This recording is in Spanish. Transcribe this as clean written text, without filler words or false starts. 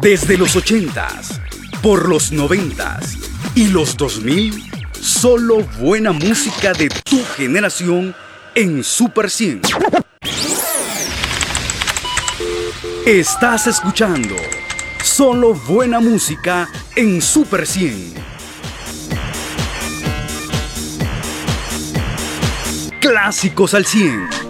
Desde los 80s, por los 90s y los 2000, solo buena música de tu generación en Super 100. Estás escuchando solo buena música en Super 100. Clásicos al 100.